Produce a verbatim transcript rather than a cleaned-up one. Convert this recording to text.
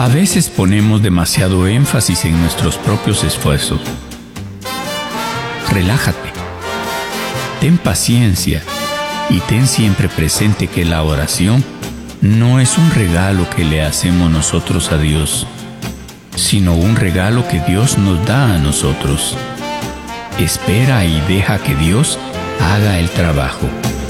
A veces ponemos demasiado énfasis en nuestros propios esfuerzos. Relájate, ten paciencia y ten siempre presente que la oración no es un regalo que le hacemos nosotros a Dios, sino un regalo que Dios nos da a nosotros. Espera y deja que Dios haga el trabajo.